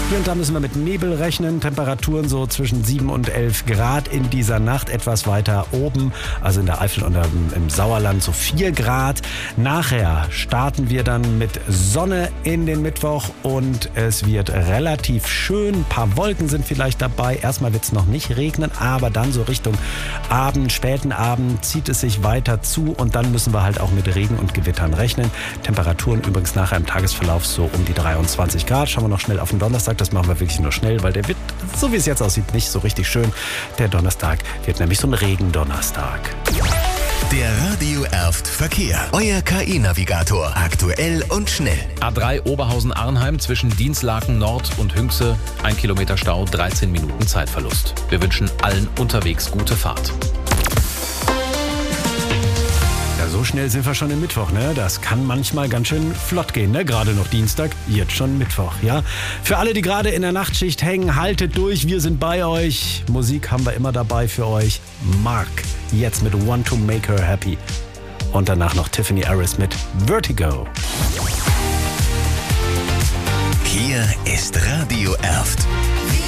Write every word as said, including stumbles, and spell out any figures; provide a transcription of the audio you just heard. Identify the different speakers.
Speaker 1: Hier und da müssen wir mit Nebel rechnen. Temperaturen so zwischen sieben und elf Grad in dieser Nacht. Etwas weiter oben, also in der Eifel und im Sauerland so vier Grad. Nachher starten wir dann mit Sonne in den Mittwoch und es wird relativ schön. Ein paar Wolken sind vielleicht dabei. Erstmal wird es noch nicht regnen, aber dann so Richtung Abend, späten Abend zieht es sich weiter zu und dann müssen wir halt auch mit Regen und Gewittern rechnen. Temperaturen übrigens nachher im Tagesverlauf so um die dreiundzwanzig Grad. Schauen wir noch schnell auf den Donnerstag. Das machen wir wirklich nur schnell, weil der wird, so wie es jetzt aussieht, nicht so richtig schön. Der Donnerstag wird nämlich so ein Regendonnerstag.
Speaker 2: Der Radio Erft Verkehr. Euer K I-Navigator. Aktuell und schnell.
Speaker 3: A drei Oberhausen-Arnheim zwischen Dienstlaken Nord und Hünxe. Ein Kilometer Stau, dreizehn Minuten Zeitverlust. Wir wünschen allen unterwegs gute Fahrt.
Speaker 1: Ja, so schnell sind wir schon im Mittwoch, ne? Das kann manchmal ganz schön flott gehen, ne? Gerade noch Dienstag, jetzt schon Mittwoch, ja? Für alle, die gerade in der Nachtschicht hängen, haltet durch, wir sind bei euch. Musik haben wir immer dabei für euch. Mark, jetzt mit Want to Make Her Happy. Und danach noch Tiffany Harris mit Vertigo.
Speaker 2: Hier ist Radio Erft.